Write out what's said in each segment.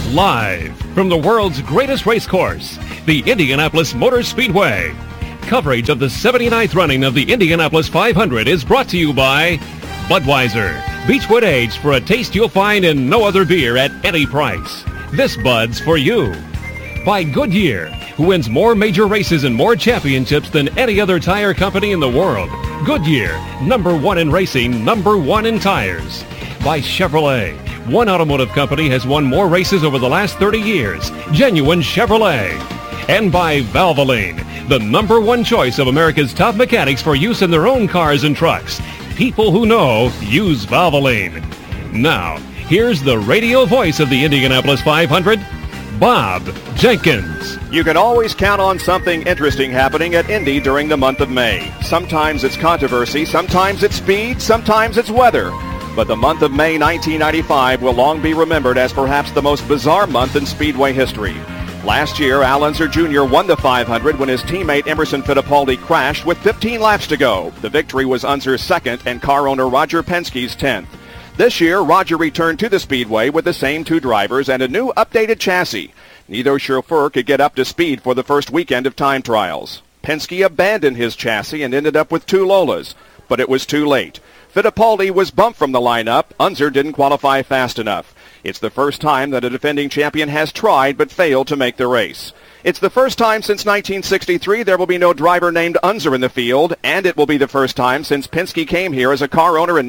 Live from the world's greatest race course, the Indianapolis Motor Speedway. Coverage of the 79th running of the Indianapolis 500 is brought to you by Budweiser. Beechwood Aged for a taste you'll find in no other beer at any price. This Bud's for you. By Goodyear, who wins more major races and more championships than any other tire company in the world. Goodyear, #1 in racing, #1 in tires. By Chevrolet. One automotive company has won more races over the last 30 years. Genuine Chevrolet. And by Valvoline, the #1 choice of America's top mechanics for use in their own cars and trucks. People who know use Valvoline. Now, here's the radio voice of the Indianapolis 500, Bob Jenkins. You can always count on something interesting happening at Indy during the month of May. Sometimes it's controversy, sometimes it's speed, sometimes it's weather. But the month of May 1995 will long be remembered as perhaps the most bizarre month in Speedway history. Last year, Al Unser Jr. won the 500 when his teammate Emerson Fittipaldi crashed with 15 laps to go. The victory was Unser's second and car owner Roger Penske's 10th. This year, Roger returned to the Speedway with the same two drivers and a new updated chassis. Neither chauffeur could get up to speed for the first weekend of time trials. Penske abandoned his chassis and ended up with two Lolas, but it was too late. Fittipaldi was bumped from the lineup. Unser didn't qualify fast enough. It's the first time that a defending champion has tried but failed to make the race. It's the first time since 1963 there will be no driver named Unser in the field, and it will be the first time since Penske came here as a car owner in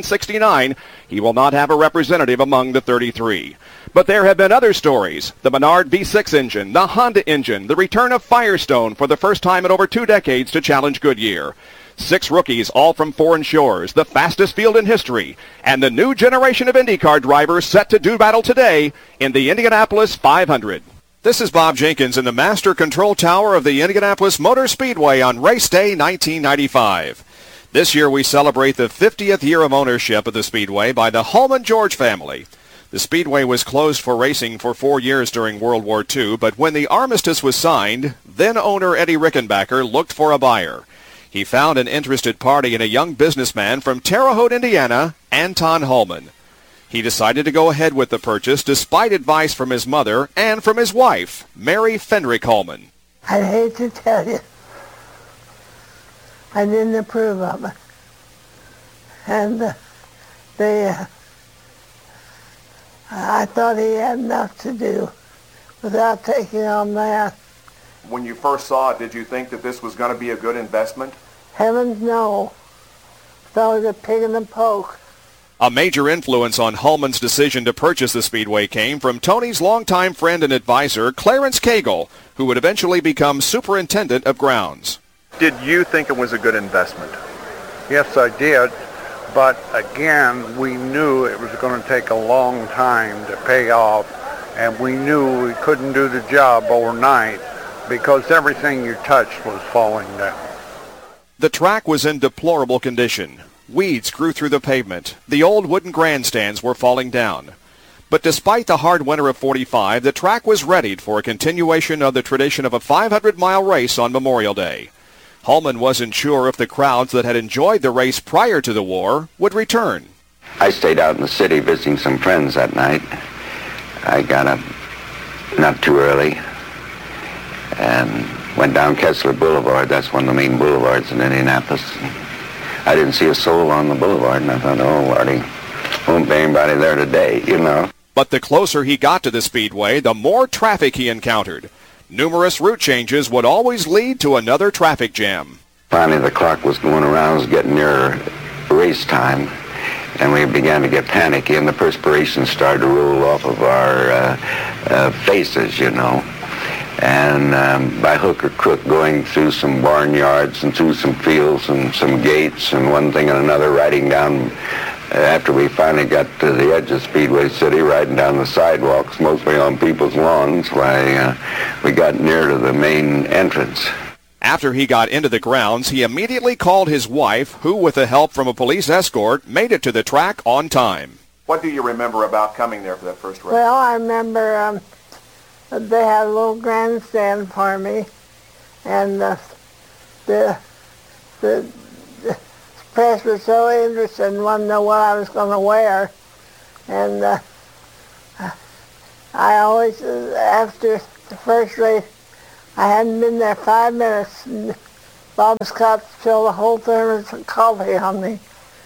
1969 he will not have a representative among the 33. But there have been other stories. The Menard V6 engine, the Honda engine, the return of Firestone for the first time in over 2 decades to challenge Goodyear. 6 rookies, all from foreign shores, the fastest field in history, and the new generation of IndyCar drivers set to do battle today in the Indianapolis 500. This is Bob Jenkins in the Master Control Tower of the Indianapolis Motor Speedway on Race Day 1995. This year we celebrate the 50th year of ownership of the Speedway by the Holman George family. The Speedway was closed for racing for 4 years during World War II, but when the armistice was signed, then owner Eddie Rickenbacker looked for a buyer. He found an interested party in a young businessman from Terre Haute, Indiana, Anton Holman. He decided to go ahead with the purchase despite advice from his mother and from his wife, Mary Fendrick Holman. I'd hate to tell you, I didn't approve of it. And I thought he had enough to do without taking on that. When you first saw it, did you think that this was going to be a good investment? Heavens no. Thought it was a pig in the poke. A major influence on Holman's decision to purchase the Speedway came from Tony's longtime friend and advisor, Clarence Cagle, who would eventually become superintendent of grounds. Did you think it was a good investment? Yes, I did. But again, we knew it was going to take a long time to pay off, and we knew we couldn't do the job overnight because everything you touched was falling down. The track was in deplorable condition. Weeds grew through the pavement. The old wooden grandstands were falling down. But despite the hard winter of '45, the track was readied for a continuation of the tradition of a 500-mile race on Memorial Day. Holman wasn't sure if the crowds that had enjoyed the race prior to the war would return. I stayed out in the city visiting some friends that night. I got up not too early and went down Kessler Boulevard. That's one of the main boulevards in Indianapolis. I didn't see a soul on the boulevard, and I thought, oh, Lordy, won't be anybody there today, you know. But the closer he got to the Speedway, the more traffic he encountered. Numerous route changes would always lead to another traffic jam. Finally, the clock was going around, it was getting near race time, and we began to get panicky, and the perspiration started to roll off of our faces, you know. And by hook or crook, going through some barnyards and through some fields and some gates and one thing and another, riding down, after we finally got to the edge of Speedway City, riding down the sidewalks, mostly on people's lawns, while we got near to the main entrance. After he got into the grounds, he immediately called his wife, who, with the help from a police escort, made it to the track on time. What do you remember about coming there for that first race? Well, I remember they had a little grandstand for me, and the press was so interested and wanted to know what I was going to wear, and I always, after the first race, I hadn't been there 5 minutes. And Bob Scott spilled a whole thermos of coffee on me.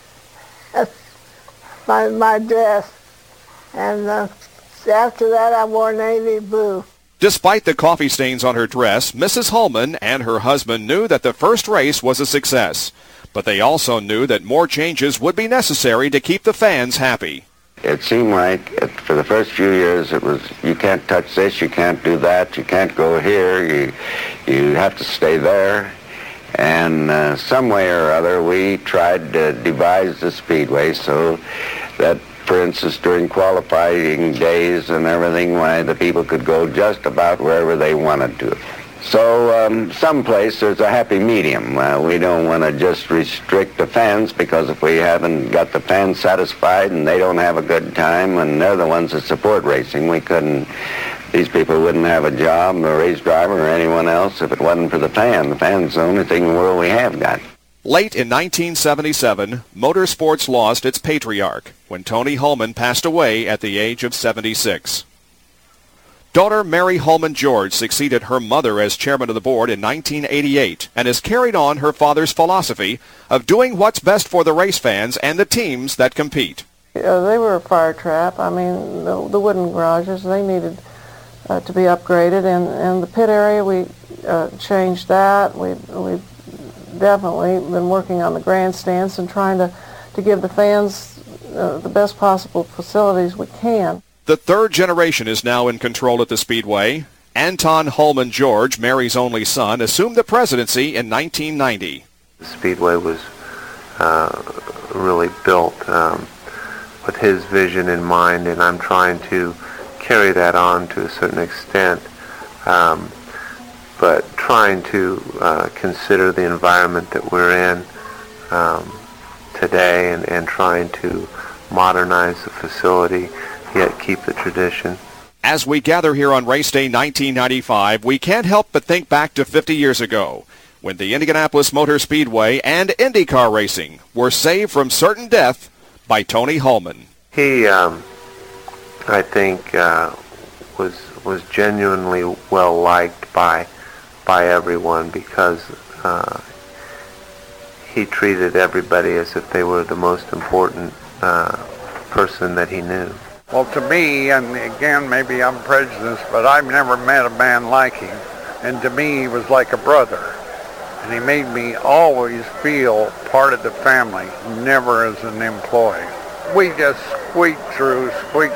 my dress. And after that, I wore navy blue. Despite the coffee stains on her dress, Mrs. Holman and her husband knew that the first race was a success. But they also knew that more changes would be necessary to keep the fans happy. It seemed like for the first few years it was, you can't touch this, you can't do that, you can't go here, you have to stay there. And some way or other we tried to devise the speedway so that, for instance, during qualifying days and everything, why the people could go just about wherever they wanted to. So someplace there's a happy medium. We don't want to just restrict the fans, because if we haven't got the fans satisfied and they don't have a good time and they're the ones that support racing, these people wouldn't have a job, a race driver or anyone else, if it wasn't for the fan. The fan's the only thing in the world we have got. Late in 1977, motorsports lost its patriarch when Tony Holman passed away at the age of 76. Daughter Mary Holman George succeeded her mother as chairman of the board in 1988 and has carried on her father's philosophy of doing what's best for the race fans and the teams that compete. They were a fire trap. I mean, the wooden garages, they needed to be upgraded, and the pit area, we changed that. We've definitely been working on the grandstands and trying to give the fans the best possible facilities we can. The third generation is now in control at the Speedway. Anton Holman George, Mary's only son, assumed the presidency in 1990. The Speedway was really built with his vision in mind, and I'm trying to carry that on to a certain extent, but trying to consider the environment that we're in today and trying to modernize the facility, yet keep the tradition. As we gather here on Race Day 1995, we can't help but think back to 50 years ago, when the Indianapolis Motor Speedway and IndyCar racing were saved from certain death by Tony Holman. He, I think, was genuinely well liked by everyone, because he treated everybody as if they were the most important person that he knew. Well, to me, and again, maybe I'm prejudiced, but I've never met a man like him. And to me, he was like a brother. And he made me always feel part of the family, never as an employee. We just squeaked through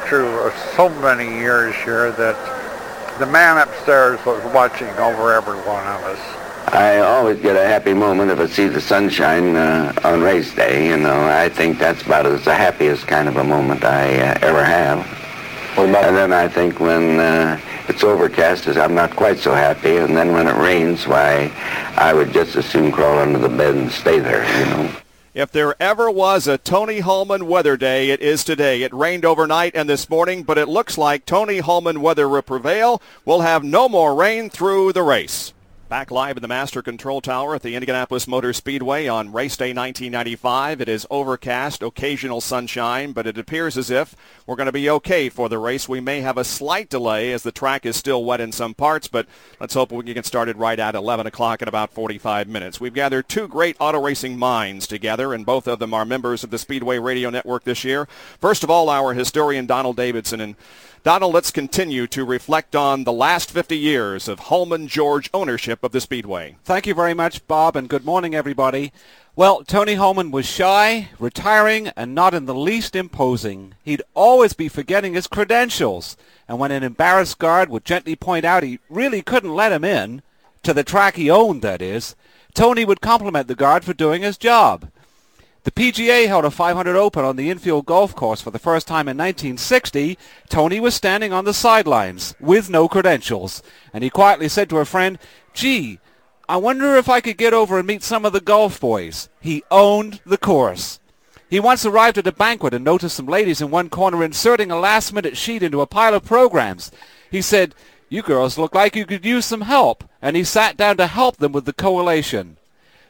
so many years here that the man upstairs was watching over every one of us. I always get a happy moment if I see the sunshine on race day. I think that's about the happiest kind of a moment I ever have. And then I think when it's overcast, I'm not quite so happy. And then when it rains, why, I would just as soon crawl under the bed and stay there, If there ever was a Tony Holman weather day, it is today. It rained overnight and this morning, but it looks like Tony Holman weather will prevail. We'll have no more rain through the race. Back live in the Master Control Tower at the Indianapolis Motor Speedway on Race Day 1995. It is overcast, occasional sunshine, but it appears as if we're going to be okay for the race. We may have a slight delay as the track is still wet in some parts, but let's hope we can get started right at 11 o'clock in about 45 minutes. We've gathered two great auto racing minds together, and both of them are members of the Speedway Radio Network this year. First of all, our historian Donald Davidson. And Donald, let's continue to reflect on the last 50 years of Holman George ownership of the Speedway. Thank you very much, Bob, and good morning, everybody. Well, Tony Holman was shy, retiring, and not in the least imposing. He'd always be forgetting his credentials, and when an embarrassed guard would gently point out he really couldn't let him in, to the track he owned, that is, Tony would compliment the guard for doing his job. The PGA held a 500 Open on the infield golf course for the first time in 1960. Tony was standing on the sidelines with no credentials, and he quietly said to a friend, "Gee, I wonder if I could get over and meet some of the golf boys." He owned the course. He once arrived at a banquet and noticed some ladies in one corner inserting a last-minute sheet into a pile of programs. He said, "You girls look like you could use some help," and he sat down to help them with the collation.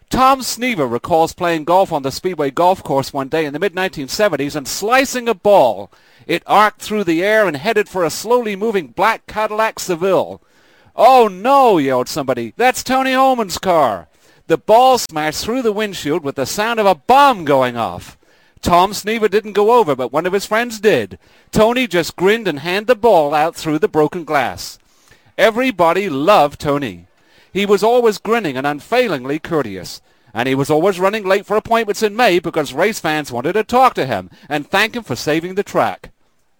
Tom Sneaver recalls playing golf on the Speedway golf course one day in the mid-1970s and slicing a ball. It arced through the air and headed for a slowly moving black Cadillac Seville. "Oh no," yelled somebody, "that's Tony Holman's car." The ball smashed through the windshield with the sound of a bomb going off. Tom Sneaver didn't go over, but one of his friends did. Tony just grinned and handed the ball out through the broken glass. Everybody loved Tony. He was always grinning and unfailingly courteous, and he was always running late for appointments in May because race fans wanted to talk to him and thank him for saving the track.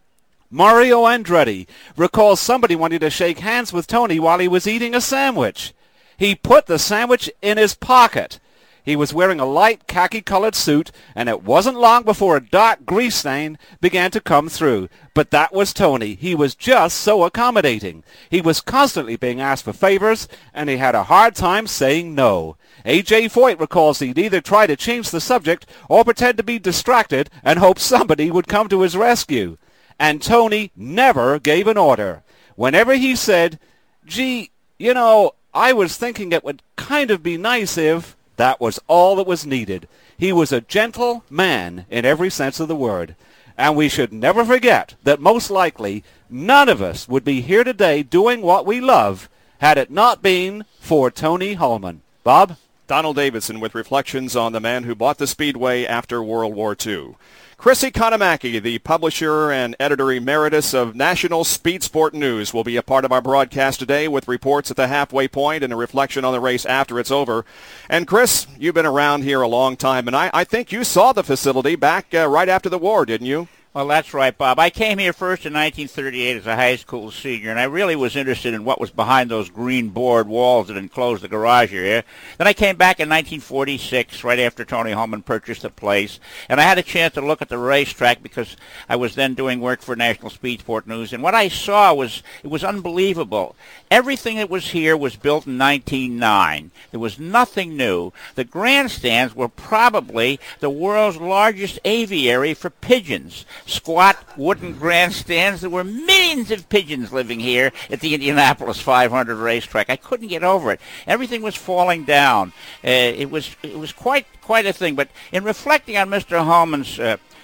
Mario Andretti recalls somebody wanting to shake hands with Tony while he was eating a sandwich. He put the sandwich in his pocket. He was wearing a light khaki-colored suit, and it wasn't long before a dark grease stain began to come through. But that was Tony. He was just so accommodating. He was constantly being asked for favors, and he had a hard time saying no. A.J. Foyt recalls he'd either try to change the subject or pretend to be distracted and hope somebody would come to his rescue. And Tony never gave an order. Whenever he said, "Gee, you know, I was thinking it would kind of be nice if," that was all that was needed. He was a gentle man in every sense of the word. And we should never forget that most likely none of us would be here today doing what we love had it not been for Tony Holman. Bob? Donald Davidson with reflections on the man who bought the Speedway after World War II. Chris Economaki, the publisher and editor emeritus of National Speed Sport News, will be a part of our broadcast today with reports at the halfway point and a reflection on the race after it's over. And Chris, you've been around here a long time, and I think you saw the facility back right after the war, didn't you? Well, that's right, Bob. I came here first in 1938 as a high school senior, and I really was interested in what was behind those green board walls that enclosed the garage area. Then I came back in 1946, right after Tony Holman purchased the place, and I had a chance to look at the racetrack because I was then doing work for National Speed Sport News, and what I saw was, it was unbelievable. Everything that was here was built in 1909. There was nothing new. The grandstands were probably the world's largest aviary for pigeons. Squat wooden grandstands. There were millions of pigeons living here at the Indianapolis 500 racetrack. I couldn't get over it. Everything was falling down. It was quite a thing. But in reflecting on Mr. Holman's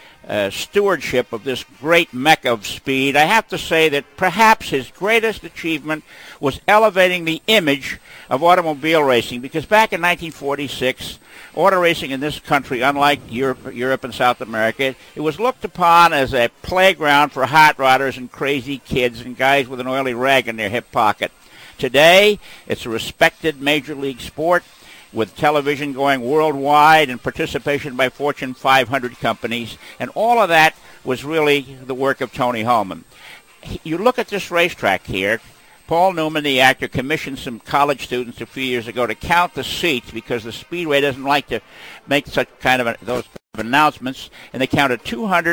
stewardship of this great mecca of speed, I have to say that perhaps his greatest achievement was elevating the image of automobile racing, because back in 1946, auto racing in this country, unlike Europe and South America, it was looked upon as a playground for hot rodders and crazy kids and guys with an oily rag in their hip pocket. Today, it's a respected major league sport, with television going worldwide and participation by Fortune 500 companies, and all of that was really the work of Tony Holman. You look at this racetrack here. Paul Newman, the actor, commissioned some college students a few years ago to count the seats because the Speedway doesn't like to make such kind of those announcements, and they counted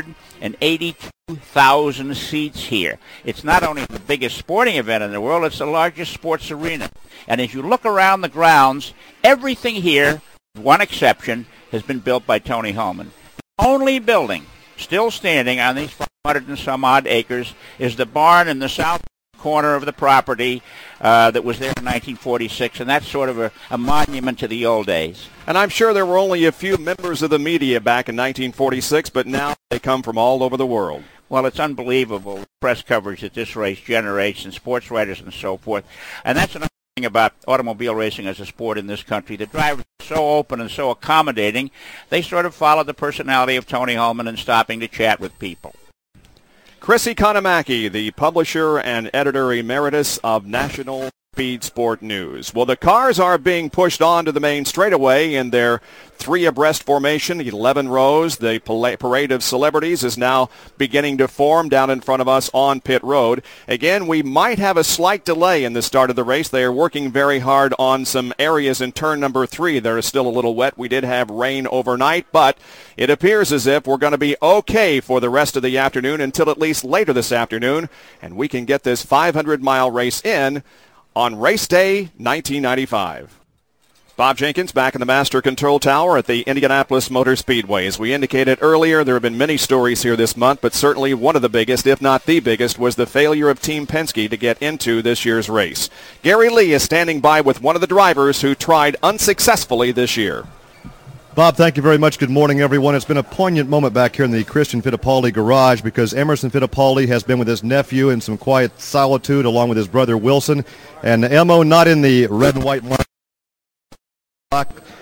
282,000 seats here. It's not only the biggest sporting event in the world, it's the largest sports arena. And as you look around the grounds, everything here, with one exception, has been built by Tony Holman. The only building still standing on these 500 and some odd acres is the barn in the south corner of the property that was there in 1946, and that's sort of a monument to the old days. And I'm sure there were only a few members of the media back in 1946, but now they come from all over the world. Well, it's unbelievable, the press coverage that this race generates, and sports writers and so forth. And that's another thing about automobile racing as a sport in this country. The drivers are so open and so accommodating, they sort of follow the personality of Tony Holman in stopping to chat with people. Chris Economaki, the publisher and editor emeritus of National Speed Sport News. Well, the cars are being pushed onto the main straightaway in their 3 abreast formation, 11 rows. The parade of celebrities is now beginning to form down in front of us on pit road. Again, we might have a slight delay in the start of the race. They are working very hard on some areas in turn number 3 that are still a little wet. We did have rain overnight, but it appears as if we're going to be okay for the rest of the afternoon until at least later this afternoon, and we can get this 500-mile race in on race day 1995. Bob Jenkins back in the Master Control Tower at the Indianapolis Motor Speedway. As we indicated earlier, there have been many stories here this month, but certainly one of the biggest, if not the biggest, was the failure of Team Penske to get into this year's race. Gary Lee is standing by with one of the drivers who tried unsuccessfully this year. Bob, thank you very much. Good morning, everyone. It's been a poignant moment back here in the Christian Fittipaldi garage because Emerson Fittipaldi has been with his nephew in some quiet solitude along with his brother Wilson. And Emo not in the red and white line.